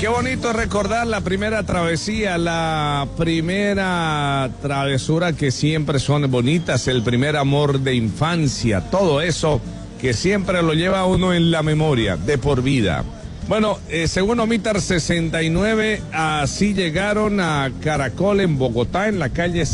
qué bonito recordar la primera travesía, la primera travesura que siempre son bonitas, el primer amor de infancia, todo eso que siempre lo lleva a uno en la memoria, de por vida. Bueno, según Omitar 69, así llegaron a Caracol en Bogotá, en la calle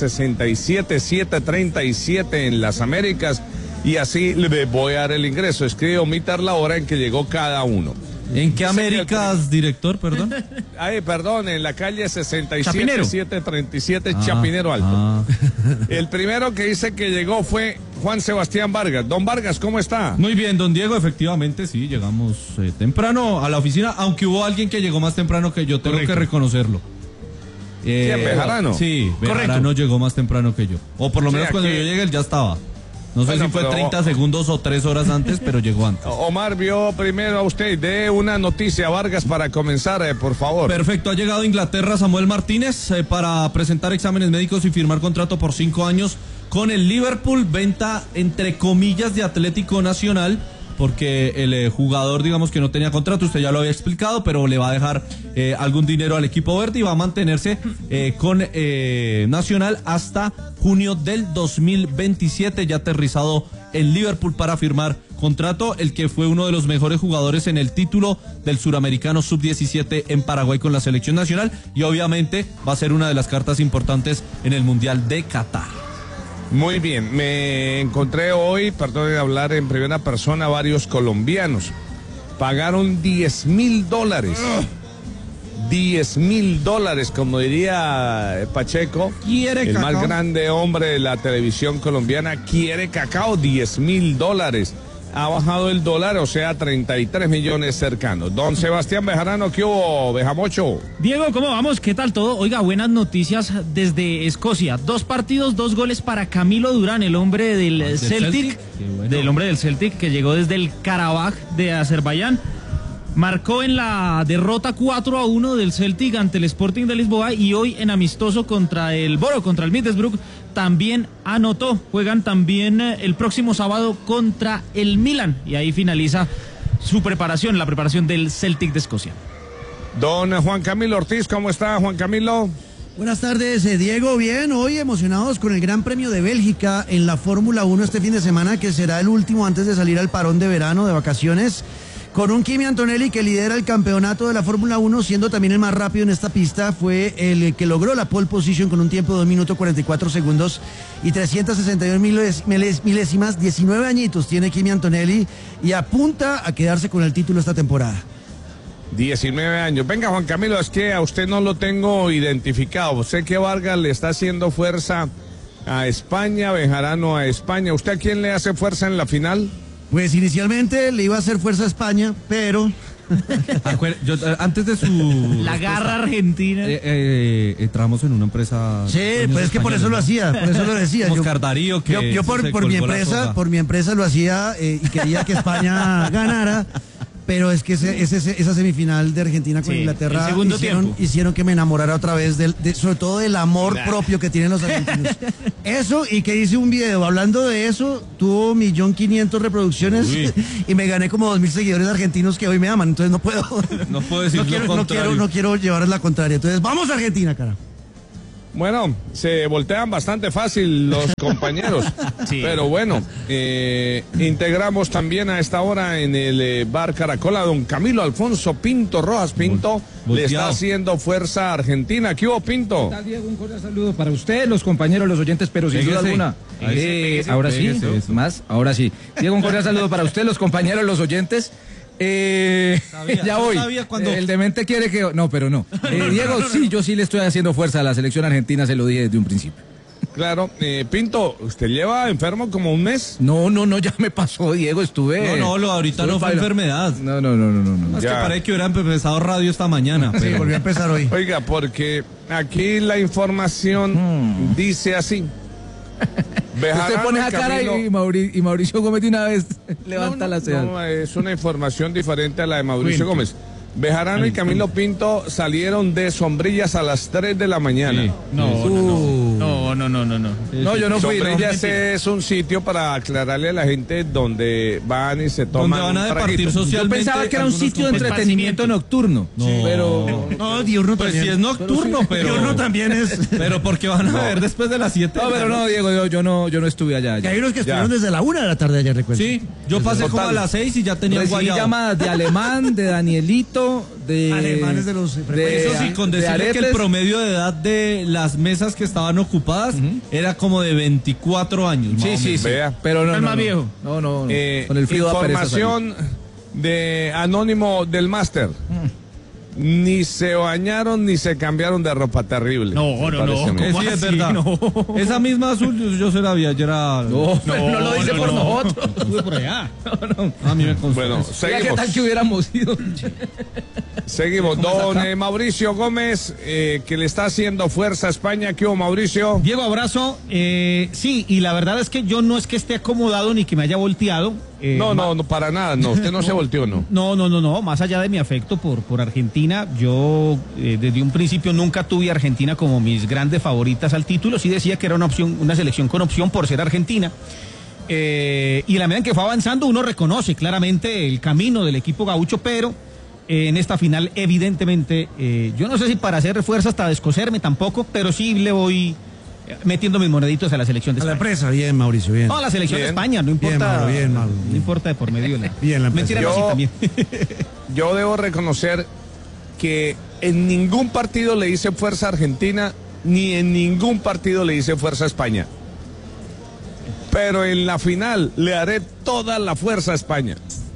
67737 en Las Américas, y así le voy a dar el ingreso. Escribe Omitar la hora en que llegó cada uno. ¿En qué Américas, director, perdón? Perdón, en la calle 67737 Chapinero Alto. El primero que dice que llegó fue Juan Sebastián Vargas. Don Vargas, ¿cómo está? Muy bien, don Diego, efectivamente, sí, llegamos temprano a la oficina, aunque hubo alguien que llegó más temprano que yo, tengo que reconocerlo. ¿Quién, Bejarano? Sí, Bejarano llegó más temprano que yo. O por lo menos cuando yo llegué, él ya estaba. No sé si fue 30 segundos o 3 horas antes, pero llegó antes. Omar vio primero a usted. Dé una noticia, Vargas, para comenzar, por favor. Perfecto, ha llegado a Inglaterra Samuel Martínez para presentar exámenes médicos y firmar contrato por 5 años con el Liverpool. Venta, entre comillas, de Atlético Nacional, porque el jugador, digamos que no tenía contrato, usted ya lo había explicado, pero le va a dejar algún dinero al equipo verde y va a mantenerse con Nacional hasta junio del 2027, ya aterrizado en Liverpool para firmar contrato, el que fue uno de los mejores jugadores en el título del Suramericano Sub-17 en Paraguay con la selección nacional, y obviamente va a ser una de las cartas importantes en el Mundial de Qatar. Muy bien, me encontré hoy, perdón de hablar en primera persona, varios colombianos. Pagaron $10,000. $10,000, como diría Pacheco, el cacao, más grande hombre de la televisión colombiana, quiere cacao. $10,000. Ha bajado el dólar, o sea, 33 millones cercanos. Don Sebastián Bejarano, ¿qué hubo, Bejamocho? Diego, ¿cómo vamos? ¿Qué tal todo? Oiga, buenas noticias desde Escocia. 2 partidos, 2 goles para Camilo Durán, el hombre del Celtic, bueno, del hombre del Celtic que llegó desde el Karabaj de Azerbaiyán. Marcó en la derrota 4-1 del Celtic ante el Sporting de Lisboa, y hoy en amistoso contra el Boro, contra el Middlesbrough, también anotó. Juegan también el próximo sábado contra el Milan, y ahí finaliza su preparación, la preparación del Celtic de Escocia. Don Juan Camilo Ortiz, ¿cómo está, Juan Camilo? Buenas tardes, Diego. Bien, hoy emocionados con el Gran Premio de Bélgica en la Fórmula 1 este fin de semana, que será el último antes de salir al parón de verano, de vacaciones, con un Kimi Antonelli que lidera el campeonato de la Fórmula 1, siendo también el más rápido en esta pista. Fue el que logró la pole position con un tiempo de 2 minutos 44 segundos y 362 milésimas. 19 añitos tiene Kimi Antonelli y apunta a quedarse con el título esta temporada. 19 años. Venga, Juan Camilo, es que a usted no lo tengo identificado. Sé que Vargas le está haciendo fuerza a España, Bejarano a España. ¿Usted a quién le hace fuerza en la final? Pues inicialmente le iba a hacer fuerza a España, pero... Antes de su... La garra argentina. Entramos en una empresa... Sí, pues es que por eso lo hacía, por eso lo decía. Oscar Darío, que yo por mi empresa lo hacía y quería que España ganara, pero es que esa semifinal de Argentina con Inglaterra hicieron que me enamorara otra vez sobre todo del amor propio que tienen los argentinos. Eso, y que hice un video hablando de eso, tuvo 1.500.000 reproducciones. Uy. Y me gané como 2.000 seguidores argentinos que hoy me aman, entonces no puedo decir no quiero llevarles la contraria. Entonces, vamos a Argentina, cara. Bueno, se voltean bastante fácil los compañeros, pero bueno, integramos también a esta hora en el bar Caracol a don Camilo Alfonso Pinto Rojas. Pinto le está haciendo fuerza a Argentina. ¿Qué hubo, Pinto? ¿Qué tal, Diego? Un cordial saludo para usted, los compañeros, los oyentes, pero sin duda alguna. Ahora sí, más, ahora sí. Diego, un cordial saludo para usted, los compañeros, los oyentes. Ya voy. El demente quiere que... No, pero no. Diego, sí, yo sí le estoy haciendo fuerza a la selección argentina, se lo dije desde un principio. Claro, Pinto, ¿usted lleva enfermo como un mes? No, ya me pasó, Diego, estuve... ahorita no fue enfermedad. No. Es que parece que hubiera empezado radio esta mañana. Sí, volvió a empezar hoy. Oiga, porque aquí la información dice así. Bejarano, usted pone esa cara y Mauricio Gómez de una vez levanta la ceja. No, es una información diferente a la de Mauricio Gómez. Bejarano y Camilo Pinto salieron de sombrillas a las 3 de la mañana. Sí. No, No, yo no fui. Sombrillas es un sitio para aclararle a la gente donde van y se toman. Donde van a departir socialmente. Yo pensaba que era un sitio de entretenimiento nocturno. No, pero No, diurno pues también. sí es nocturno, pero. Diurno también es. Pero porque van a ver después de las 7. no, pero no, Diego, yo no estuve allá. Que hay unos que estuvieron desde la 1 de la tarde ayer, recuerdo. Sí, yo pasé como a las 6 y ya tenía Recibí guayabo. llamadas de Alemán, de Danielito, de Alemanes de los Eso sí, con de decirle que el Aretes. promedio de edad de las mesas que estaban ocupadas era como de 24 años. más o Sí, menos. sí, Vea. pero no, El más no, viejo. no, con el frío da pereza salir. Información de Anónimo del Máster. Ni se bañaron ni se cambiaron de ropa, terrible. No. me parece a mí. Sí, ¿Cómo es así? verdad. No. Esa misma azul yo se la vi ayer a... No, pero no lo dice por nosotros. Estuve por allá. A mí me consta. Bueno, Oiga, ¿qué seguimos. tal que hubiéramos ido? Seguimos. Don Mauricio Gómez, que le está haciendo fuerza a España. ¿Qué hubo, Mauricio? Diego, abrazo. Sí, y la verdad es que yo no es que esté acomodado ni que me haya volteado. No, para nada. No, usted no se volteó, ¿no? No, más allá de mi afecto por Argentina, yo desde un principio nunca tuve a Argentina como mis grandes favoritas al título, sí decía que era una selección con opción por ser Argentina, y en la medida en que fue avanzando uno reconoce claramente el camino del equipo gaucho, pero en esta final evidentemente, yo no sé si para hacer fuerza hasta descoserme tampoco, pero sí le voy metiendo mis moneditos a la selección de A la España. empresa, bien, Mauricio, bien. No, a la selección Bien. de España, no importa. Bien, Mauro, bien, Mauro. No importa de por medio. Bien, la empresa. Mentira, no, sí, Yo- también. Yo debo reconocer que en ningún partido le hice fuerza a Argentina, ni en ningún partido le hice fuerza a España. Pero en la final le haré toda la fuerza a España.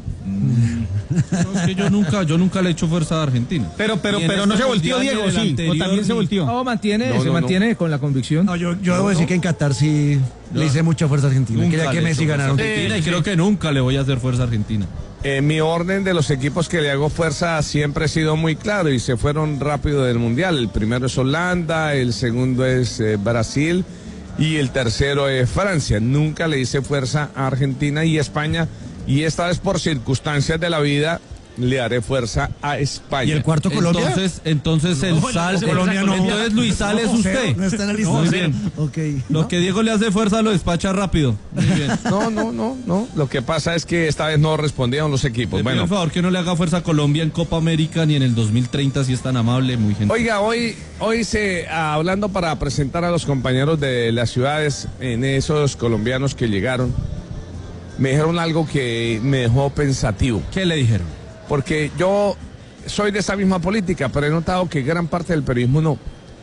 No, es que yo nunca le he hecho fuerza a Argentina. Pero Ni en no se este volteó, mundial, ni Diego, en el sí. O anterior, también se ni- volteó. No, No, se no, mantiene con la convicción. No, yo debo decir que en Qatar sí le hice mucha fuerza a Argentina. Nunca Quería que le he Messi hecho ganara fuerza un a título. Argentina y creo que nunca le voy a hacer fuerza a Argentina. Mi orden de los equipos que le hago fuerza siempre ha sido muy claro y se fueron rápido del Mundial. El primero es Holanda, el segundo es Brasil y el tercero es Francia. Nunca le hice fuerza a Argentina y España, y esta vez por circunstancias de la vida le haré fuerza a España. ¿Y el cuarto Colombia? Entonces el No, Sal, Colombia no. entonces Luis Sal es usted. No está en la lista. Muy bien. Ok. Lo que Diego le hace fuerza lo despacha rápido. Muy bien. No. Lo que pasa es que esta vez no respondieron los equipos. Le pido Bueno, por favor que no le haga fuerza a Colombia en Copa América ni en el 2030 si es tan amable, muy gentil. oiga, hoy hablando para presentar a los compañeros de las ciudades, en esos colombianos que llegaron, me dijeron algo que me dejó pensativo. ¿Qué le dijeron? Porque yo soy de esa misma política, pero he notado que gran parte del periodismo no.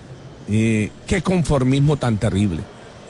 Qué conformismo tan terrible.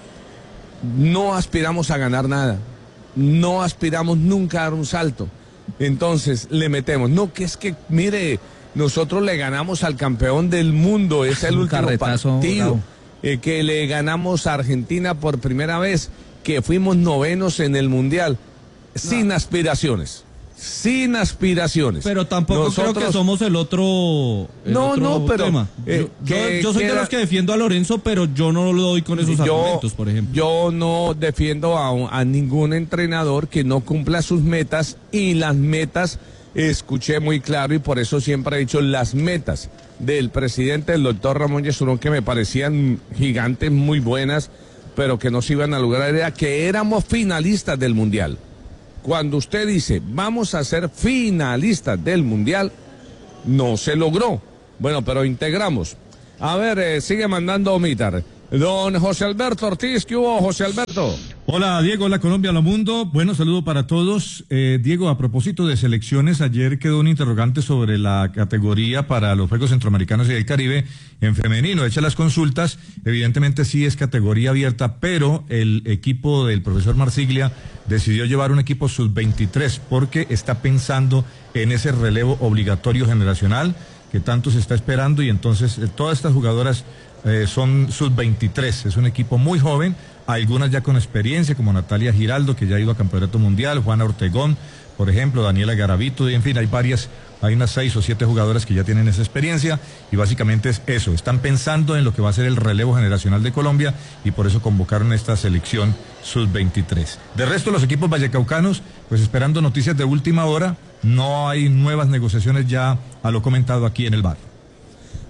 No aspiramos a ganar nada. No aspiramos nunca a dar un salto. Entonces le metemos. No, que es que, mire, nosotros le ganamos al campeón del mundo. Es el Un último carretazo partido. bravo. Que le ganamos a Argentina por primera vez. Que fuimos novenos en el Mundial. Sin aspiraciones. Sin aspiraciones. Pero tampoco creo que somos el otro. Pero tema. Yo soy de los que defiendo a Lorenzo, pero yo no lo doy con esos argumentos, por ejemplo. Yo no defiendo a ningún entrenador que no cumpla sus metas, y las metas, escuché muy claro y por eso siempre he dicho, las metas del presidente, el doctor Ramón Yesurún, que me parecían gigantes, muy buenas, pero que no se iban a lograr, era que éramos finalistas del Mundial. Cuando usted dice, vamos a ser finalistas del Mundial, no se logró. Bueno, pero integramos. A ver, sigue mandando Omitar. Don José Alberto Ortiz, ¿qué hubo, José Alberto? Hola Diego, hola Colombia, hola mundo. Bueno, saludo para todos. Diego, a propósito de selecciones, ayer quedó un interrogante sobre la categoría para los Juegos Centroamericanos y del Caribe en femenino. Hecha las consultas, evidentemente sí es categoría abierta, pero el equipo del profesor Marsiglia decidió llevar un equipo sub-23 porque está pensando en ese relevo obligatorio generacional que tanto se está esperando, y entonces todas estas jugadoras son sub-23, es un equipo muy joven, algunas ya con experiencia, como Natalia Giraldo, que ya ha ido a Campeonato Mundial, Juana Ortegón, por ejemplo, Daniela Garavito, y en fin, hay unas 6 o 7 jugadoras que ya tienen esa experiencia, y básicamente es eso, están pensando en lo que va a ser el relevo generacional de Colombia, y por eso convocaron esta selección sub-23. De resto, los equipos vallecaucanos, pues esperando noticias de última hora, no hay nuevas negociaciones ya a lo comentado aquí en el bar.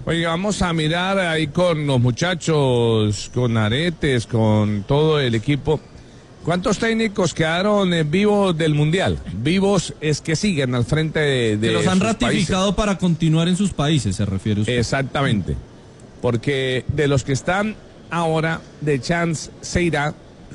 Oiga, vamos a mirar ahí con los muchachos, con Aretes, con todo el equipo. ¿Cuántos técnicos quedaron vivos del Mundial? Vivos es que siguen al frente de que los han sus ratificado países. para continuar en sus países, se refiere usted. Exactamente. Porque de los que están ahora, de chance se irá.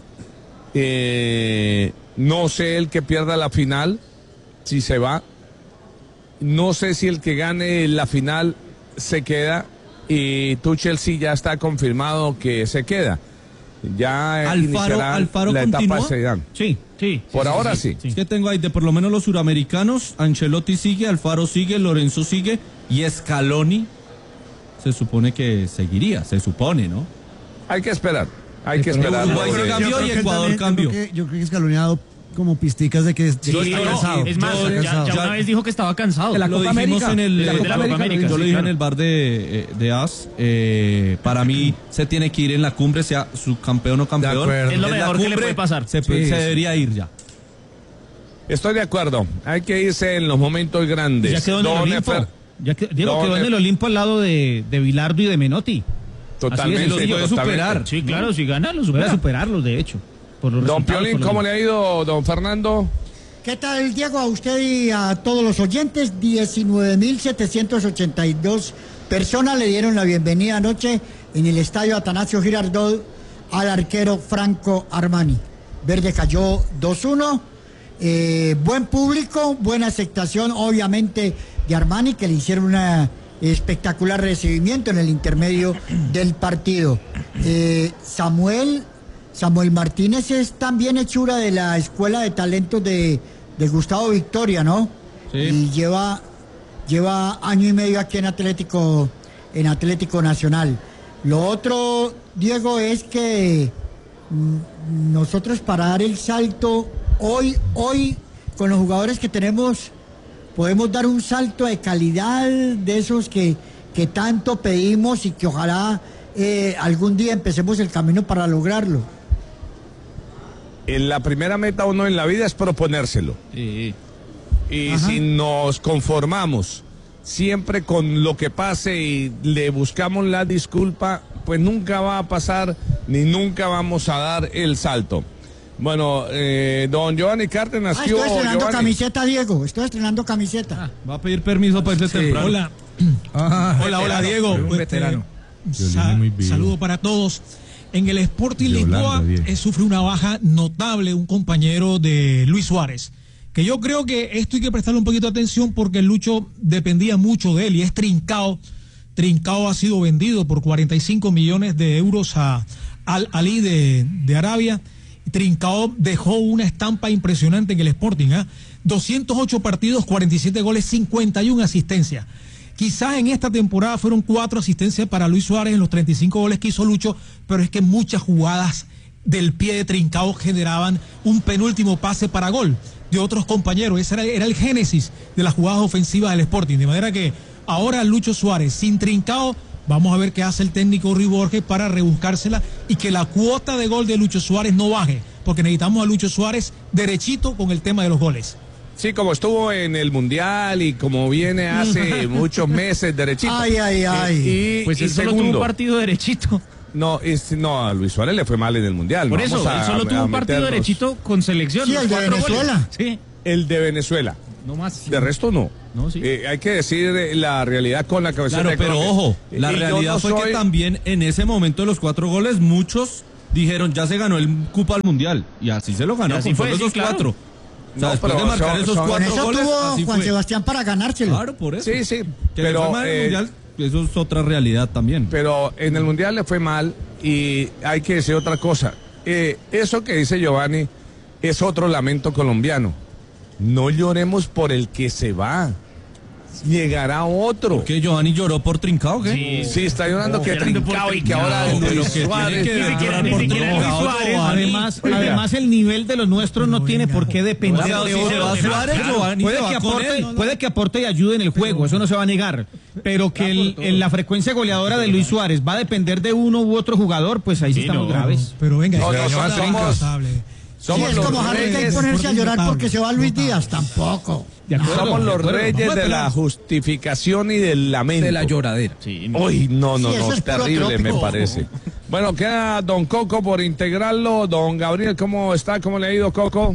No sé el que pierda la final, si se va. No sé si el que gane la final se queda. Y Tuchel sí ya está confirmado que se queda. Ya Alfaro la etapa continúa. de Zidane. Sí. Por ahora sí. Es que tengo ahí de por lo menos los suramericanos, Ancelotti sigue, Alfaro sigue, Lorenzo sigue y Scaloni se supone que seguiría, se supone, ¿no? Hay que esperar. Uruguay porque- cambió y Ecuador cambió. Yo creo que Scaloni ha dado como pisticas de que está cansado. Es más, Está ya cansado. una vez dijo que estaba cansado. De la Lo Copa dijimos América. en el De la Copa América, yo lo sí, dije claro. en el bar de AS. Para mí se tiene que ir en la cumbre, sea subcampeón o campeón. De acuerdo. Es lo En la mejor que le cumbre puede pasar. Se debería ir ya. Estoy de acuerdo. Hay que irse en los momentos grandes. Ya quedó en el Don Olimpo. Efer, Diego Don quedó en el Efer. Olimpo al lado de Bilardo y de Menotti. Totalmente. Así es, los puede totalmente. superar. Sí, claro, si gana, los supera. Superarlos, de hecho. Por los Don resultados, Piolín, por ¿cómo los- le ha ido, don Fernando? ¿Qué tal, Diego? A usted y a todos los oyentes, 19.782 personas le dieron la bienvenida anoche en el estadio Atanasio Girardot al arquero Franco Armani. Verde cayó 2-1. Buen público, buena aceptación, obviamente, de Armani, que le hicieron una espectacular recibimiento en el intermedio del partido. Samuel Martínez es también hechura de la Escuela de Talentos de Gustavo Victoria, ¿no? Sí. Y lleva año y medio aquí en Atlético Nacional. Lo otro, Diego, es que nosotros para dar el salto, hoy con los jugadores que tenemos, podemos dar un salto de calidad de esos que tanto pedimos y que ojalá algún día empecemos el camino para lograrlo. La primera meta uno en la vida es proponérselo. Sí. Y Ajá. si nos conformamos siempre con lo que pase y le buscamos la disculpa, pues nunca va a pasar ni nunca vamos a dar el salto. Bueno, don Giovanni Cárdenas, ¿qué hubo, Estoy estrenando Giovanni? camiseta, Diego. Estoy estrenando camiseta. Va a pedir permiso para irse temprano. Hola. Hola, Diego. Un veterano. Saludo para todos. En el Sporting Yolanda, Lisboa Diego. sufre una baja notable un compañero de Luis Suárez, que yo creo que esto hay que prestarle un poquito de atención porque el Lucho dependía mucho de él y es Trincao. Trincao ha sido vendido por 45 millones de euros a Al Ahly de Arabia. Trincao dejó una estampa impresionante en el Sporting, 208 partidos, 47 goles, 51 asistencias. Quizás en esta temporada fueron 4 asistencias para Luis Suárez en los 35 goles que hizo Lucho, pero es que muchas jugadas del pie de Trincao generaban un penúltimo pase para gol de otros compañeros. Ese era el génesis de las jugadas ofensivas del Sporting. De manera que ahora Lucho Suárez sin Trincao, vamos a ver qué hace el técnico Rui Borges para rebuscársela y que la cuota de gol de Lucho Suárez no baje, porque necesitamos a Lucho Suárez derechito con el tema de los goles. Sí, como estuvo en el Mundial y como viene hace muchos meses derechito. Ay. Pues y él solo tuvo segundo, un partido derechito. no, a Luis Suárez le fue mal en el Mundial. Por Vamos eso, a- él solo tuvo a un partido meternos. derechito con selección. Sí, los el de 4 goles. Venezuela. Sí, El de Venezuela. no más. De resto no. No, sí. Hay que decir la realidad con la cabeza Claro, de pero Colombia. ojo, la Y yo realidad no fue que soy- también en ese momento de los 4 goles, muchos dijeron ya se ganó el cupo al mundial. Y así se lo ganó, Y así con fue, solo sí, esos claro. 4. O sea, No, después pero de marcar esos son- Con 4 eso goles, tuvo así Juan fue. Sebastián para ganárselo. Claro, por eso. Sí, sí. Que le fue mal en el mundial, eso es otra realidad también. Pero en el Mundial le fue mal y hay que decir otra cosa. Eso que dice Giovanni es otro lamento colombiano. No lloremos por el que se va. Llegará otro. ¿Qué, Giovanni lloró por Trincao, qué? Sí, está llorando que llorando por Trincao y que Trincao, ahora pero Luis que tiene Suárez. que Ni ver siquiera- llorar ni por siquiera Luis Trincao, Suárez, Giovanni. además el nivel de los nuestros no tiene por qué depender O sea, de si se va otro. Suárez, Giovanni Puede se va que con aporte, él. puede que aporte y ayude en el juego, eso no se va a negar. Pero que la frecuencia goleadora de Luis Suárez va a depender de uno u otro jugador, pues ahí sí estamos graves. Pero venga, No, es no, somos- notable. Sí, es los como Harry que hay que reyes. ponerse a llorar Notable, porque se va Luis notable. Díaz. Tampoco. Somos los reyes de la justificación y del lamento. De la lloradera. Sí. Uy, no, terrible me parece. Bueno, queda don Coco por integrarlo. Don Gabriel, ¿cómo está? ¿Cómo le ha ido, Coco?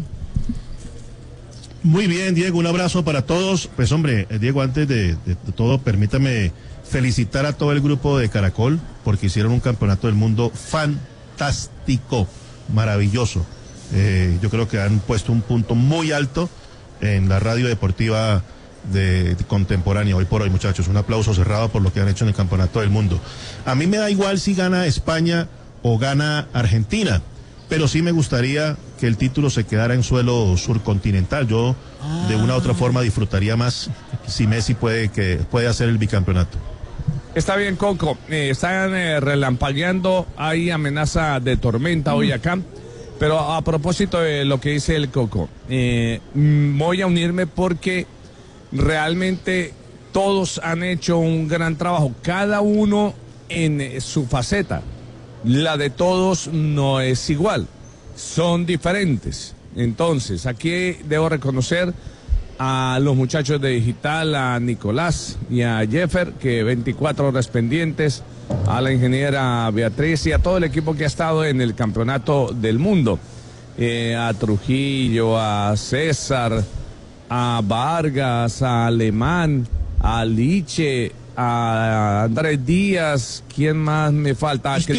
Muy bien, Diego, un abrazo para todos. Pues hombre, Diego, antes de todo, permítame felicitar a todo el grupo de Caracol porque hicieron un campeonato del mundo fantástico, maravilloso. Yo creo que han puesto un punto muy alto en la radio deportiva de contemporánea hoy por hoy, muchachos. Un aplauso cerrado por lo que han hecho en el campeonato del mundo. A mí me da igual si gana España o gana Argentina, pero sí me gustaría que el título se quedara en suelo surcontinental. Yo de una u otra forma disfrutaría más si Messi puede hacer el bicampeonato. Está bien, Coco. Están relampagueando, hay amenaza de tormenta hoy acá. Pero a propósito de lo que dice el Coco, voy a unirme porque realmente todos han hecho un gran trabajo, cada uno en su faceta. La de todos no es igual, son diferentes. Entonces, aquí debo reconocer a los muchachos de Digital, a Nicolás y a Jeffer, que 24 horas pendientes, a la ingeniera Beatriz y a todo el equipo que ha estado en el campeonato del mundo, a Trujillo, a César, a Vargas, a Alemán, a Liche, a Andrés Díaz, ¿quién más me falta? A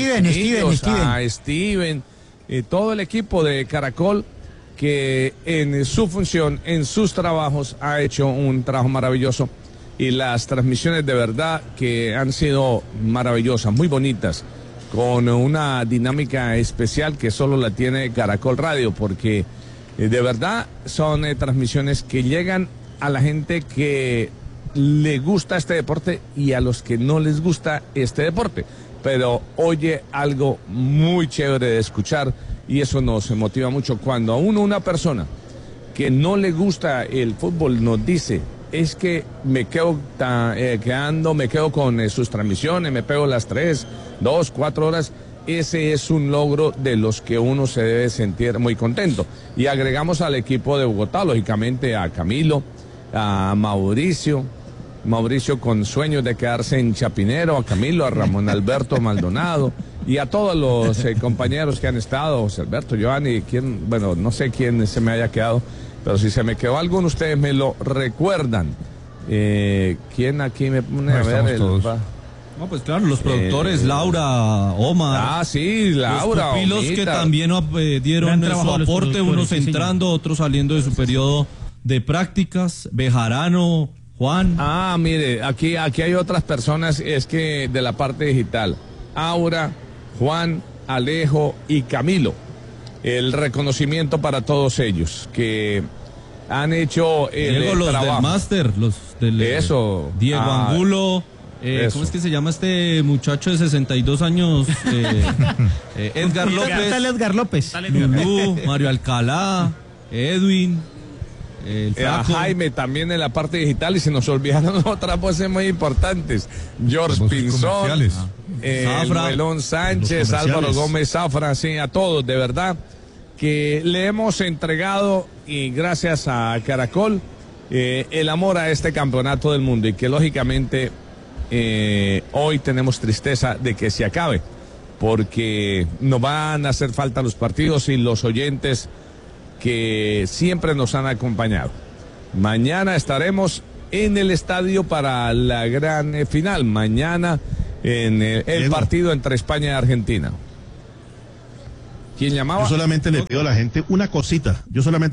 Steven, todo el equipo de Caracol que en su función, en sus trabajos ha hecho un trabajo maravilloso. Y las transmisiones de verdad que han sido maravillosas, muy bonitas, con una dinámica especial que solo la tiene Caracol Radio, porque de verdad son transmisiones que llegan a la gente que le gusta este deporte y a los que no les gusta este deporte, pero oye algo muy chévere de escuchar y eso nos motiva mucho. Cuando a una persona que no le gusta el fútbol nos dice: es que me quedo me quedo con sus transmisiones, me pego las 3, 2, 4 horas. Ese es un logro de los que uno se debe sentir muy contento. Y agregamos al equipo de Bogotá, lógicamente, a Camilo, a Mauricio con sueños de quedarse en Chapinero, a Camilo, a Ramón Alberto Maldonado y a todos los compañeros que han estado, José Alberto, Giovanni, no sé quién se me haya quedado. Pero si se me quedó alguno, ustedes me lo recuerdan. ¿Quién aquí me pone a ver? No, pues claro, los productores, Laura, Omar. Ah, sí, Laura. Los pupilos que también dieron su aporte, unos entrando, otros saliendo de su periodo de prácticas. Bejarano, Juan. Ah, mire, aquí hay otras personas, es que de la parte digital. Aura, Juan, Alejo y Camilo. El reconocimiento para todos ellos que han hecho el los trabajo. Del máster, los del Diego Angulo, ¿cómo es que se llama este muchacho de 62 años? Edgar López. Edgar López. Lulú, Mario Alcalá, Edwin. A Jaime también en la parte digital, y se nos olvidaron otras voces muy importantes: George Pinzón, Melón Sánchez, Álvaro Gómez Zafra, sí, a todos, de verdad, que le hemos entregado, y gracias a Caracol, el amor a este campeonato del mundo, y que lógicamente hoy tenemos tristeza de que se acabe, porque nos van a hacer falta los partidos y los oyentes que siempre nos han acompañado. Mañana estaremos en el estadio para la gran final. Mañana en el partido entre España y Argentina. ¿Quién llamaba? Yo solamente le pido a la gente una cosita.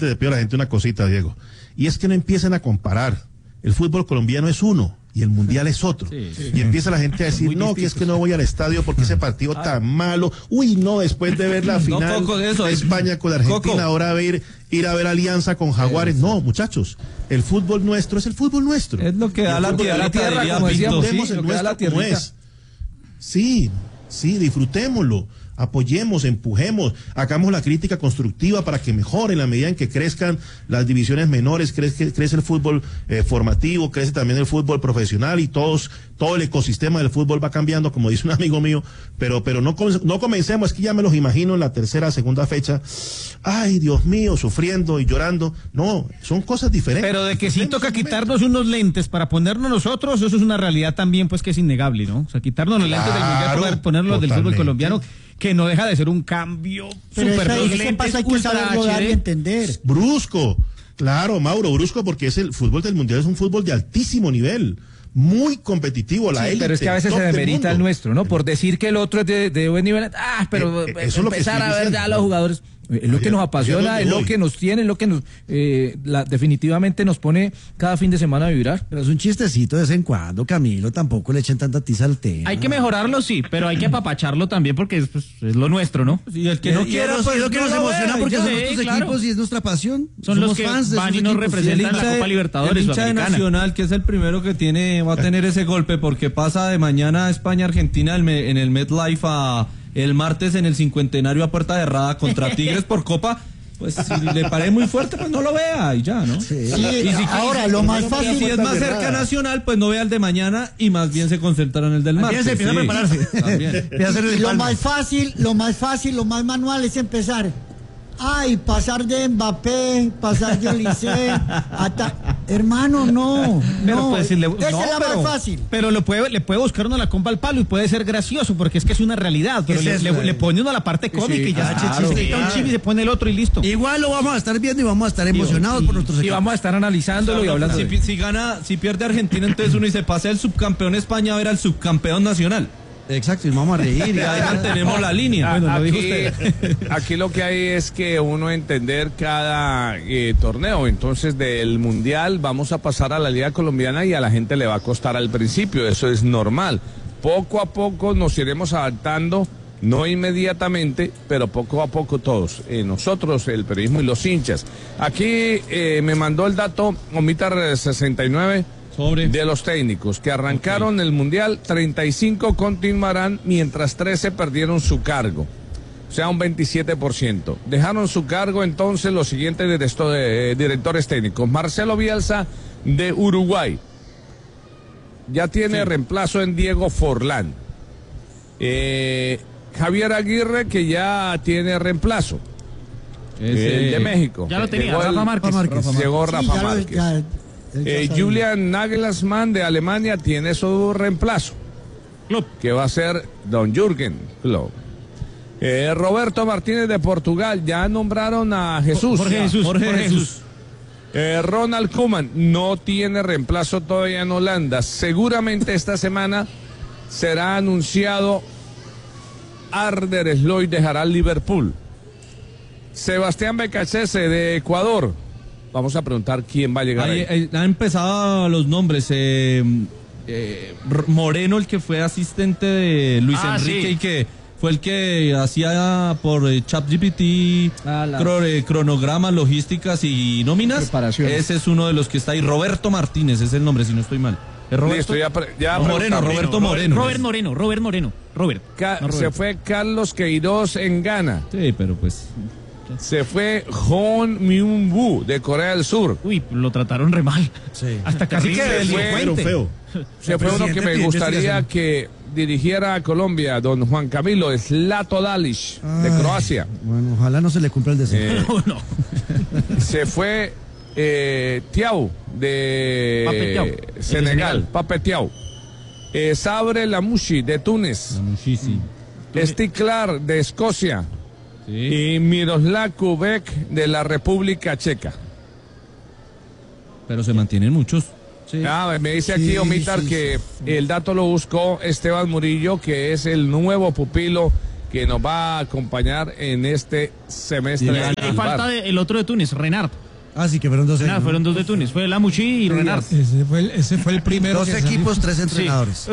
Diego. Y es que no empiecen a comparar. El fútbol colombiano es uno y el mundial es otro. Y empieza la gente a decir, no, que es que no voy al estadio porque ese partido tan malo. Uy, no, después de ver la final de España con Argentina, ahora ir a ver Alianza con Jaguares. No, muchachos, el fútbol nuestro es el fútbol nuestro. Es lo que da la tierra, como decíamos, el nuestro como es. Sí, disfrutémoslo. apoyemos, empujemos, hagamos la crítica constructiva para que mejore en la medida en que crezcan las divisiones menores, crece el fútbol formativo, crece también el fútbol profesional y todo el ecosistema del fútbol va cambiando, como dice un amigo mío, pero no comencemos, es que ya me los imagino en la tercera, segunda fecha, ay Dios mío, sufriendo y llorando, no, son cosas diferentes. Pero de que sí toca quitarnos unos lentes para ponernos nosotros, eso es una realidad también pues que es innegable, ¿no? O sea, quitarnos los lentes del mundial para ponernos del fútbol colombiano, que no deja de ser un cambio súper lentes, hay que saberlo dar y entender. Brusco, claro, Mauro, brusco porque el fútbol del mundial es un fútbol de altísimo nivel. Muy competitivo, la élite. Pero es que a veces se demerita el nuestro, ¿no? Por decir que el otro es de buen nivel. Pero eso empezar a ver ya a los jugadores. Es lo que nos apasiona, es lo que nos tiene, es lo que nos definitivamente nos pone cada fin de semana a vibrar. Pero es un chistecito de vez en cuando, Camilo, tampoco le echen tanta tiza al tema. Hay que mejorarlo, sí, pero hay que apapacharlo también porque es lo nuestro, ¿no? Y el que no quiera, pues es lo que nos emociona porque son nuestros equipos y es nuestra pasión. Son los que fans van y nos representan la Copa Libertadores. El hincha de Nacional, que es el primero que va a tener ese golpe porque pasa de mañana a España-Argentina en el MetLife el martes en el cincuentenario a puerta cerrada contra Tigres por Copa, pues si le parece muy fuerte, pues no lo vea y ya, ¿no? Sí. Y si ahora lo más fácil. Si es más cerca Nacional, pues no vea el de mañana y más bien se concentra en el del martes. Se empieza a prepararse. Lo más fácil, lo más manual es empezar. Ay, pasar de Mbappé, pasar de Olise, hermano, no. Pues, esa es la más fácil. Pero le puede buscar uno la compa al palo y puede ser gracioso, porque es que es una realidad. Pero le pone uno la parte cómica y ya un chip y se pone el otro y listo. Igual lo vamos a estar viendo y vamos a estar emocionados por nuestros equipos. Y vamos a estar analizándolo y hablando. Si pierde Argentina, entonces uno dice, pase el subcampeón España a ver al subcampeón nacional. Exacto, y vamos a reír. Y ahí mantenemos la línea. Bueno, lo dijo usted. Aquí lo que hay es que uno entender cada torneo. Entonces, del Mundial vamos a pasar a la Liga Colombiana y a la gente le va a costar al principio. Eso es normal. Poco a poco nos iremos adaptando, no inmediatamente, pero poco a poco todos. Nosotros, el periodismo y los hinchas. Aquí me mandó el dato Omitar 69. De los técnicos que arrancaron el Mundial, 35 continuarán mientras 13 perdieron su cargo, o sea un 27%. Dejaron su cargo entonces los siguientes directores técnicos. Marcelo Bielsa de Uruguay, ya tiene reemplazo en Diego Forlán. Javier Aguirre, que ya tiene reemplazo. El de México. Ya lo tenía, Rafa Márquez. Llegó Rafa Márquez. Julian Nagelsmann de Alemania tiene su reemplazo, que va a ser Don Jürgen Klopp. Roberto Martínez de Portugal, ya nombraron a Jorge Jesús. Ronald Koeman no tiene reemplazo todavía en Holanda. Seguramente esta semana será anunciado. Arder Sloy dejará el Liverpool. Sebastián Becachese de Ecuador. Vamos a preguntar quién va a llegar ahí. Han empezado los nombres. Moreno, el que fue asistente de Luis Enrique, sí, y que fue el que hacía por ChatGPT cronogramas, logísticas y nóminas. Ese es uno de los que está ahí. Roberto Martínez es el nombre, si no estoy mal. ¿Es Roberto? Roberto Moreno. Robert. Se fue Carlos Queiroz en Ghana. Sí, pero pues... Se fue Hon Myung-woo de Corea del Sur. Uy, lo trataron re mal. Sí. Hasta casi que se fue uno que me gustaría que dirigiera a Colombia, don Juan Camilo Zlato Dalic de Croacia. Bueno, ojalá no se le cumpla el deseo. No. Se fue Thiaw de Senegal, Pape Thiaw. Sabre Lamouchi de Túnez. Lamouchi, sí. Stiklar de Escocia. Sí. Y Miroslav Kubek de la República Checa. Pero se mantienen muchos. Sí. Me dice aquí Omitar que el dato lo buscó Esteban Murillo, que es el nuevo pupilo que nos va a acompañar en este semestre. Y falta el otro de Túnez, Renard. Sí, que fueron dos. Fueron dos de Túnez, fue Lamouchi y Renard. Ese fue el primero. Dos equipos, 3 entrenadores. Sí.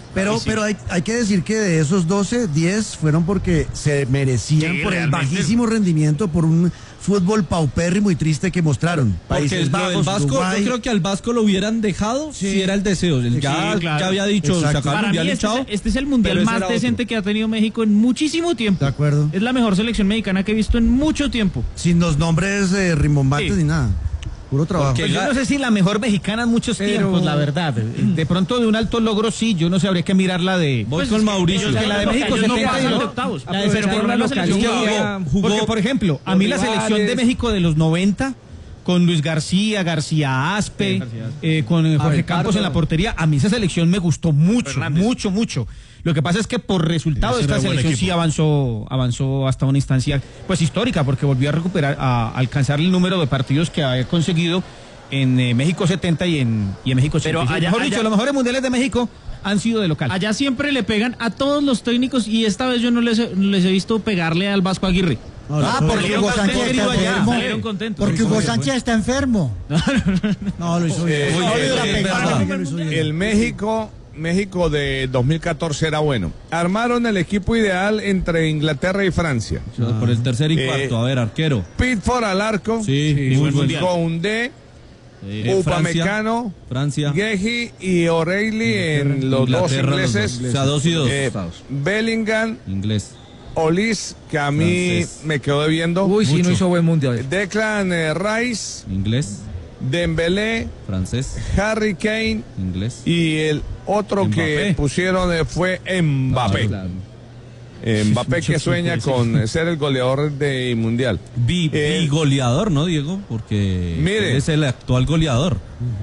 Pero hay que decir que de esos 12, 10 fueron porque se merecían por el bajísimo rendimiento, por un fútbol paupérrimo y triste que mostraron. Países Bajos, el Vasco, Uruguay. Yo creo que al Vasco lo hubieran dejado si era el deseo. Ya había dicho, sacar el mundial este es el mundial más decente que ha tenido México en muchísimo tiempo. De acuerdo. Es la mejor selección mexicana que he visto en mucho tiempo. Sin los nombres rimbombantes ni nada. Puro trabajo. Pues yo no sé si la mejor mexicana en muchos tiempos, la verdad. De pronto de un alto logro sí, yo no sé, habría que mirar la de... Voy con Mauricio. Que la de México se pasan de octavos. La de selección porque, por ejemplo, a mí la selección de México de los 90, con Luis García Aspe, con Jorge Campos en la portería, a mí esa selección me gustó mucho. Lo que pasa es que por resultado esta selección sí avanzó hasta una instancia pues histórica, porque volvió a recuperar, a alcanzar el número de partidos que había conseguido en México 70 y en México 80. Pero mejor dicho, los mejores mundiales de México han sido de local. Allá siempre le pegan a todos los técnicos y esta vez yo no les he visto pegarle al Vasco Aguirre. Porque Hugo Sánchez está enfermo. Porque Hugo Sánchez está enfermo. No, lo hizo bien. El México de 2014 era bueno. Armaron el equipo ideal entre Inglaterra y Francia. Por el tercer y cuarto, a ver, arquero. Pickford al arco. Sí, muy buen día. Koundé, Upamecano, Francia, Guehi y O'Reilly en los dos ingleses. O sea, 2 y 2. Bellingham, inglés. Olis, que a mí me quedó debiendo. Uy, sí, no hizo buen mundial. Declan Rice, inglés. Dembélé, francés. Harry Kane, inglés. Y el otro Mbappé. Que pusieron fue Mbappé. Claro. Mbappé que sueña con ser el goleador del mundial. Goleador, ¿no, Diego? Porque mire, es el actual goleador.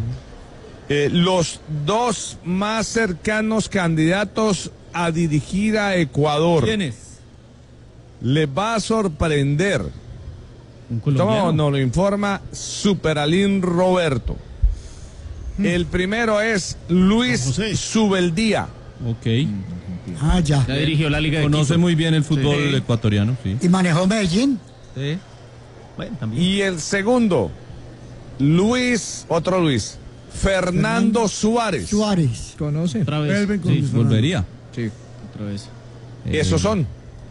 Los dos más cercanos candidatos a dirigir a Ecuador. ¿Quiénes? Les va a sorprender. Todo nos lo informa Superalín Roberto. El primero es Luis Subeldía. Ok. Ya dirigió la Liga de Conoce Quito. Muy bien el fútbol ecuatoriano, sí. ¿Y manejó Medellín? Sí. Bueno, también. Y el segundo, Fernando Suárez. ¿Conoce? Otra vez. Sí, volvería. Sí. Otra vez. Esos son.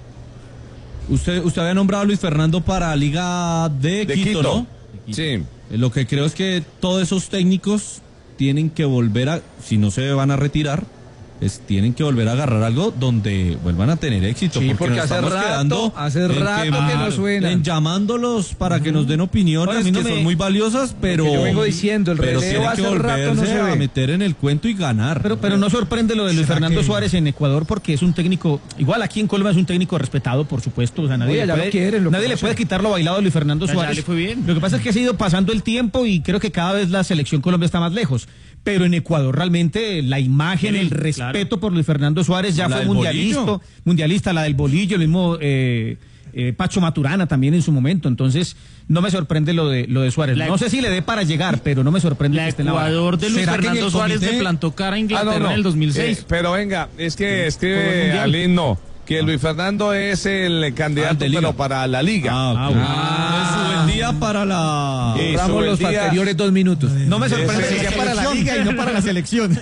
Usted había nombrado a Luis Fernando para Liga de Quito, ¿no? Sí. Lo que creo es que todos esos técnicos tienen que volver si no se van a retirar, tienen que volver a agarrar algo donde vuelvan a tener éxito. Sí, porque hace rato que no suenan. Llamándolos para que nos den opiniones que son muy valiosas, pero yo vengo diciendo, el relevo hace rato no se ve. A meter en el cuento y ganar. Pero no sorprende lo de Luis Fernando Suárez en Ecuador, porque es un técnico, igual aquí en Colombia es un técnico respetado, por supuesto. O sea, nadie le puede quitar lo bailado a Luis Fernando Suárez. Ya le fue bien. Lo que pasa es que se ha ido pasando el tiempo y creo que cada vez la selección Colombia está más lejos. Pero en Ecuador realmente la imagen, el respeto por Luis Fernando Suárez ya fue mundialista, la del bolillo, el mismo Pacho Maturana también en su momento. Entonces no me sorprende lo de Suárez. No sé si le dé para llegar, pero no me sorprende que esté en la Ecuador de Luis Fernando Suárez le plantó cara a Inglaterra en el 2006. Pero venga, es que escribe al himno que Luis Fernando es el candidato pero para la Liga. Es día para la... Borramos los anteriores 2 minutos. No me sorprende que sea para la Liga y no para la selección.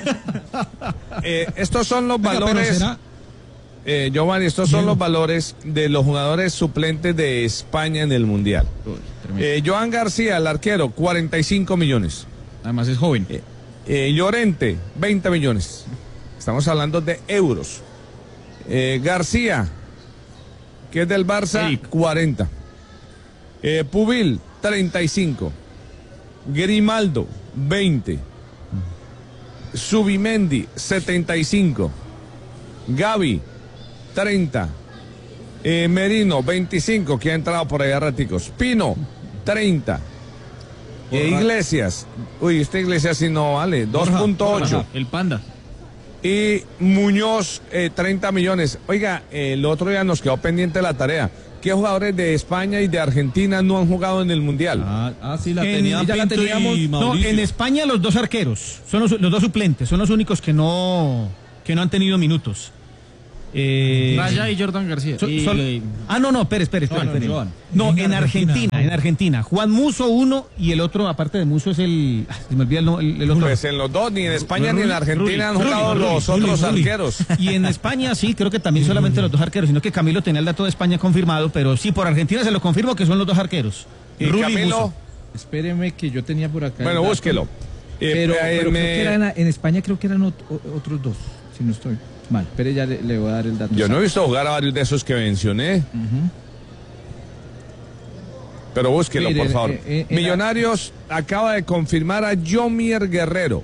Estos son los valores... Giovanni, estos son los valores de los jugadores suplentes de España en el Mundial. Joan García, el arquero, 45 millones. Además es joven. Llorente, 20 millones. Estamos hablando de euros. García, que es del Barça, 40. Pubil, 35. Grimaldo, 20. Subimendi, 75. Gavi, 30. Merino, 25, que ha entrado por allá raticos. Pino, 30. Iglesias, este Iglesias sí no vale, 2.8. El Panda. Y Muñoz, 30 millones. Oiga, el otro día nos quedó pendiente la tarea. ¿Qué jugadores de España y de Argentina no han jugado en el Mundial? Sí, la teníamos. No, en España los dos arqueros, son los dos suplentes, son los únicos que no han tenido minutos. Raya y Jordan García. No, espere. No, en Argentina. Juan Musso uno y el otro, aparte de Musso, es el... Se me olvida el otro. Pues en los dos, ni en España ni en Argentina han jugado los otros arqueros. Y en España sí, creo que también solamente los dos arqueros, sino que Camilo tenía el dato de España confirmado, pero sí, por Argentina se lo confirmo que son los dos arqueros. ¿Y Camilo? Espéreme que yo tenía por acá. Bueno, búsquelo. Pero creo que en España creo que eran otros dos, si no estoy mal. Pero ya le voy a dar el dato. Yo no he visto jugar a varios de esos que mencioné. Pero búsquelo, por favor. Millonarios acaba de confirmar a Yomier Guerrero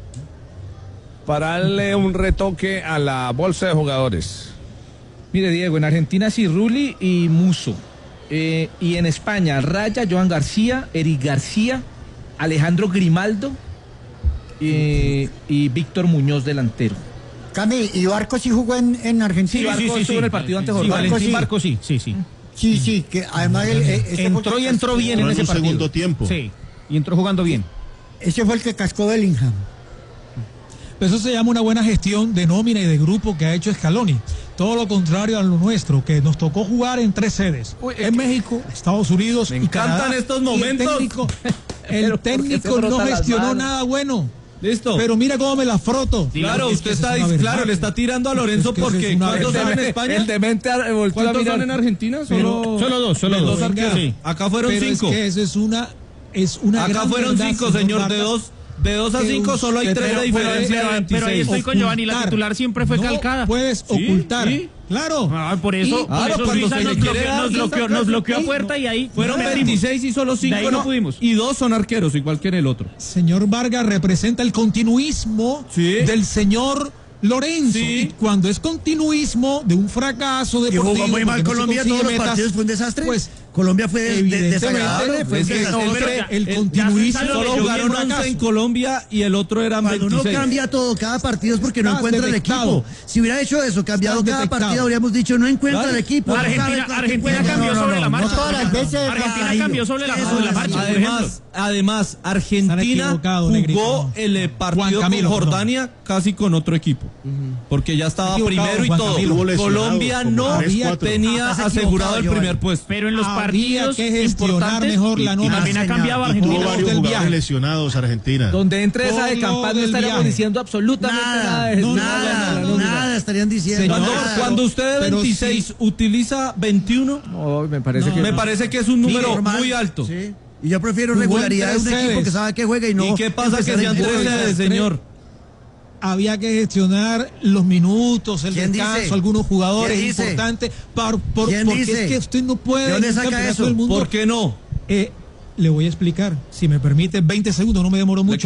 para darle un retoque a la bolsa de jugadores. Mire, Diego, en Argentina sí, Rulli y Musso. Y en España, Raya, Joan García, Eric García, Alejandro Grimaldo y Víctor Muñoz, delantero. Cami, ¿y Barco sí jugó en Argentina? Sí, estuvo en el partido ante Jordania. Valentín Barco sí. Sí, que además entró bien en ese partido. Segundo tiempo. Sí, y entró jugando bien. Ese fue el que cascó Bellingham. Eso se llama una buena gestión de nómina y de grupo que ha hecho Scaloni. Todo lo contrario a lo nuestro, que nos tocó jugar en 3 sedes. En México, Estados Unidos y Canadá. Me encantan estos momentos. El técnico no gestionó nada bueno. Listo. Pero mira cómo me la froto. Claro, usted está, le está tirando a Lorenzo porque ¿cuántos son en España? El demente ¿Cuántos son en Argentina? Solo dos arqueros. Sí. Acá fueron 5. Es que eso es una Acá fueron 5, señor, de 2 a 5 solo hay 3 de diferencia. Pero ahí estoy con Giovanni, la titular siempre fue calcada. Puedes ocultar. ¿Sí? Claro. Por eso Suiza nos bloqueó a puerta y ahí fueron 26 y solo 5 no pudimos. Y 2 son arqueros, igual que en el otro. Señor Vargas representa el continuismo del señor Lorenzo. Y cuando es continuismo de un fracaso deportivo. Y jugó muy mal Colombia, todos los partidos fue un desastre. Pues Colombia fue desagradable. El continuismo. Solo jugaron 11 en Colombia y el otro eran 26. Cuando uno cambia todo, cada partido es porque no encuentra el equipo. Si hubiera hecho eso, cambiado cada partido, habríamos dicho no encuentra el equipo. Argentina cambió sobre la marcha. Argentina cambió sobre la marcha. Además, Argentina jugó el partido con Jordania casi con otro equipo. Porque ya estaba primero y todo. Colombia no tenía asegurado el primer puesto. Pero en los partidos que gestionar mejor la nómina. También ha cambiado Argentina. Tuvo varios jugadores lesionados Argentina. Donde entre esa de campaña no estaríamos diciendo absolutamente nada estarían diciendo. Cuando usted de 26 utiliza 21, me parece que es un número muy alto. Sí. Y yo prefiero regularidad de un equipo que sabe que juega y no. ¿Y qué pasa que sean 3 sedes, señor? Había que gestionar los minutos, el descanso, algunos jugadores importantes. Porque es que usted no puede. ¿De dónde saca eso? ¿Por qué no? Le voy a explicar. Si me permite, 20 segundos, no me demoro mucho.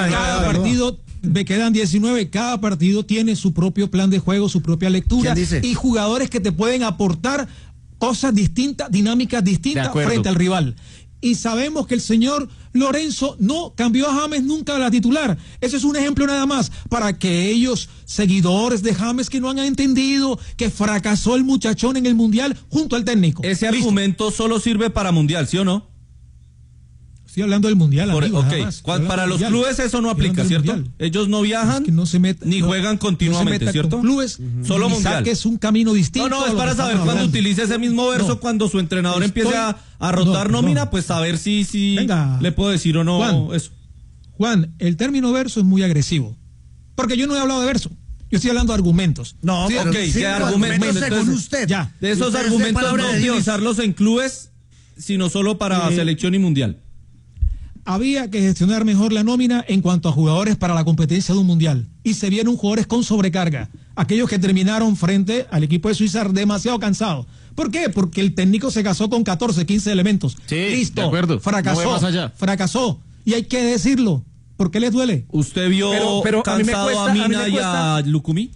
Me quedan 19. Cada partido tiene su propio plan de juego, su propia lectura. Y jugadores que te pueden aportar cosas distintas, dinámicas distintas frente al rival. Y sabemos que el señor Lorenzo no cambió a James nunca de la titular. Ese es un ejemplo nada más para que ellos, seguidores de James, que no han entendido que fracasó el muchachón en el Mundial junto al técnico. Ese argumento solo sirve para Mundial, ¿sí o no? Estoy hablando del Mundial. Para los clubes eso no aplica, ¿cierto? Ellos no viajan ni juegan continuamente, ¿cierto? Clubes, solo Mundial. Que es un camino distinto. No, es para saber cuando utilice ese mismo verso, cuando su entrenador empiece a rotar nómina, pues saber si le puedo decir o no eso. Juan, el término verso es muy agresivo. Porque yo no he hablado de verso. Yo estoy hablando de argumentos. No, sí, ¿qué argumentos? Según usted. Ya, de esos argumentos no utilizarlos en clubes, sino solo para selección y mundial. Había que gestionar mejor la nómina en cuanto a jugadores para la competencia de un mundial. Y se vieron jugadores con sobrecarga. Aquellos que terminaron frente al equipo de Suiza demasiado cansados. ¿Por qué? Porque el técnico se casó con 14, 15 elementos. Sí, listo. De acuerdo. Fracasó. Y hay que decirlo. ¿Por qué les duele? ¿Usted vio pero cansado a Mina y a Lucumí?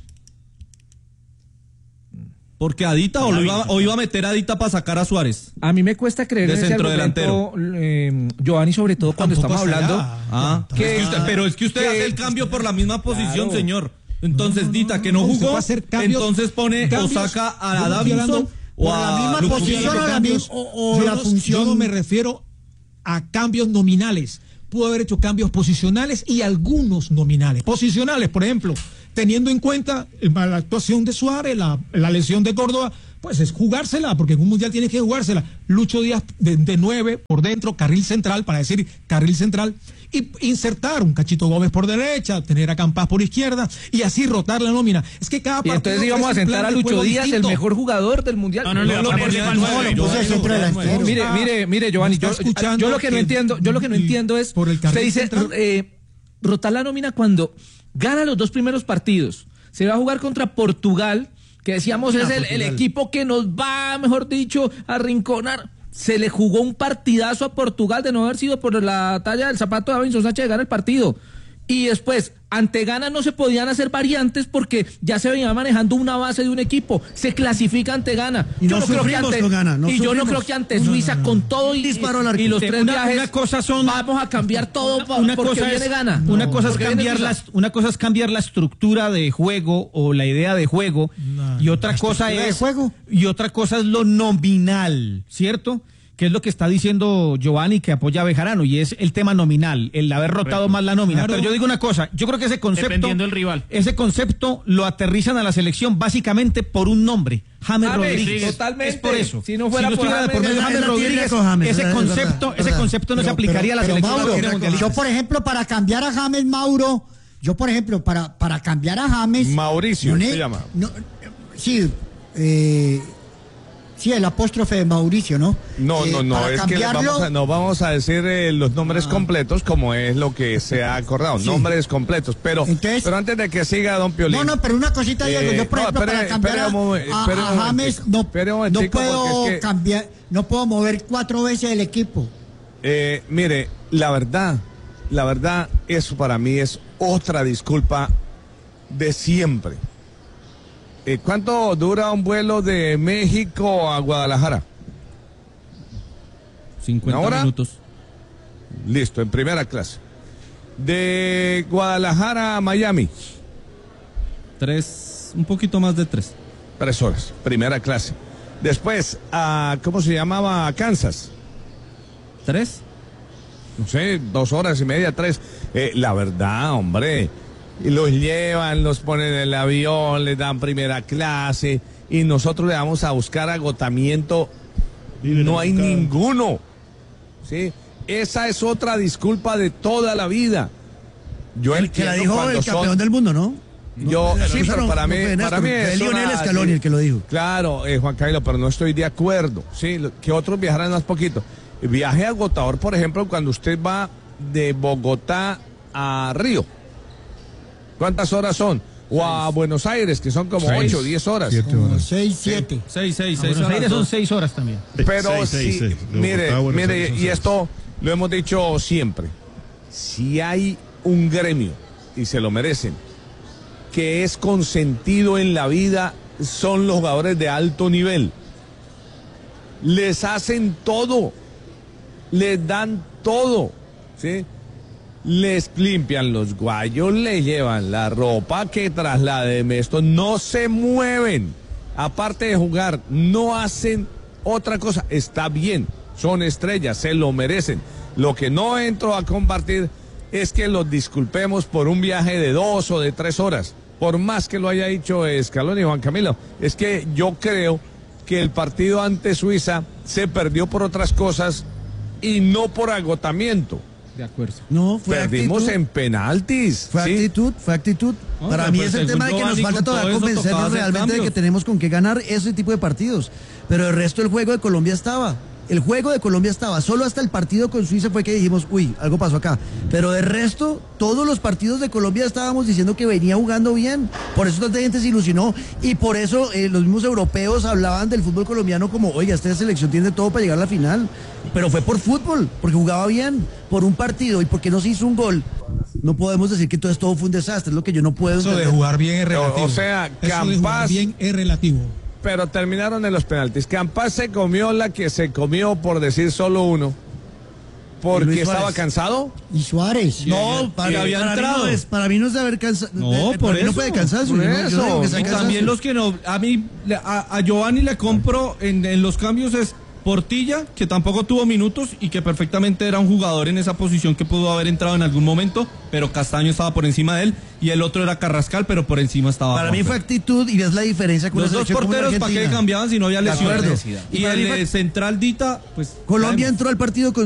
Porque Adita o iba a meter a Adita para sacar a Suárez. A mí me cuesta creer de en ese argumento, Giovanni, sobre todo cuando estamos hablando. Pero es que usted hace el cambio por la misma posición, señor. Entonces, Dita, que no jugó, entonces pone o saca a Davinson o a la misma posición o la función. Yo no me refiero a cambios nominales. Pudo haber hecho cambios posicionales y algunos nominales. Posicionales, por ejemplo, teniendo en cuenta la actuación de Suárez, la lesión de Córdoba, pues es jugársela, porque en un mundial tienes que jugársela. Lucho Díaz de 9 por dentro, carril central, para decir carril central, y insertar un Cachito Gómez por derecha, tener a Campas por izquierda, y así rotar la nómina. Es que cada partido... Y entonces íbamos a sentar a Lucho Díaz, distinto. El mejor jugador del mundial. Mire, Giovanni, yo lo que no entiendo es, usted dice, rotar la nómina cuando gana los 2 primeros partidos. Se va a jugar contra Portugal, que decíamos es el equipo que nos va, mejor dicho, a arrinconar. Se le jugó un partidazo a Portugal de no haber sido por la talla del zapato de Davinson Sánchez de ganar el partido. Y después, ante Ghana no se podían hacer variantes porque ya se venía manejando una base de un equipo. Se clasifica ante Ghana. Yo no creo que ante Suiza, con todo y los 3 viajes, vamos a cambiar todo porque viene Ghana. Una cosa es cambiar la estructura de juego o la idea de juego, y otra cosa es lo nominal, ¿cierto? Que es lo que está diciendo Giovanni, que apoya a Bejarano, y es el tema nominal, el haber rotado más la nómina. Claro. Pero yo digo una cosa, yo creo que ese concepto, dependiendo del rival, ese concepto lo aterrizan a la selección básicamente por un nombre, James Rodríguez. Sí, totalmente. Es por eso. Si no estuviera por medio de James Rodríguez, ese concepto no se aplicaría a la selección. Mauro, yo por ejemplo, para cambiar a James Mauricio se llama. Sí, el apóstrofe de Mauricio, ¿no? No, es que no vamos a decir los nombres completos como es lo que se ha acordado, nombres completos, pero antes de que siga don Piolín. Pero una cosita, Diego, yo por ejemplo para cambiar a James no puedo cambiar, no puedo mover 4 veces el equipo. Mire, la verdad, eso para mí es otra disculpa de siempre. ¿Cuánto dura un vuelo de México a Guadalajara? 50 minutos. Listo, en primera clase. De Guadalajara a Miami. 3, un poquito más de 3. 3 horas, primera clase. Después, ¿cómo se llamaba? A Kansas. 3. No sé, 2 horas y media, 3. La verdad, hombre... Y los llevan, los ponen en el avión, les dan primera clase y nosotros le vamos a buscar agotamiento. No hay ninguno. ¿Sí? Esa es otra disculpa de toda la vida. Yo el que la dijo el campeón del mundo, ¿no? Pero para mí es Lionel Scaloni el que lo dijo. Claro, Juan Carlos, pero no estoy de acuerdo. Sí, que otros viajaran más poquito. Viaje agotador, por ejemplo, cuando usted va de Bogotá a Río. ¿Cuántas horas son? O a Buenos Aires, que son como 8 o 10 horas. 7 horas. 6, 7. 6 Buenos Aires son 6 horas también. Pero mire, y esto lo hemos dicho siempre. Si hay un gremio, y se lo merecen, que es consentido en la vida, son los jugadores de alto nivel. Les hacen todo. Les dan todo. ¿Sí? Les limpian los guayos, les llevan la ropa que trasladen esto, no se mueven, aparte de jugar, no hacen otra cosa, está bien, son estrellas, se lo merecen. Lo que no entro a compartir es que los disculpemos por un viaje de 2 o de 3 horas, por más que lo haya dicho Scaloni y Juan Camilo, es que yo creo que el partido ante Suiza se perdió por otras cosas y no por agotamiento. De acuerdo. No, perdimos en penaltis. Fue actitud. Para mí es el tema de que nos falta todavía convencernos realmente de que tenemos con qué ganar ese tipo de partidos. Pero el resto del juego de Colombia estaba. Solo hasta el partido con Suiza fue que dijimos, uy, algo pasó acá. Pero de resto, todos los partidos de Colombia estábamos diciendo que venía jugando bien. Por eso tanta gente se ilusionó. Y por eso los mismos europeos hablaban del fútbol colombiano como, oiga, esta selección tiene todo para llegar a la final. Pero fue por fútbol, porque jugaba bien, por un partido y porque no se hizo un gol. No podemos decir que todo fue un desastre, es lo que yo no puedo entender. Eso de jugar bien es relativo. O sea, Campas bien es relativo. Pero terminaron en los penaltis. Campas se comió la que se comió, por decir solo uno. Porque estaba cansado. Y Suárez. No, para mí no es de haber cansado. No, por eso. No puede cansarse. Y también los que no. A Giovanni le compro en los cambios es Portilla, que tampoco tuvo minutos y que perfectamente era un jugador en esa posición que pudo haber entrado en algún momento, pero Castaño estaba por encima de él, y el otro era Carrascal, pero por encima estaba Para mí fue actitud, y ves la diferencia con los dos porteros, ¿para qué cambiaban si no había lesiones? Y el central Dita, pues... Colombia entró al partido con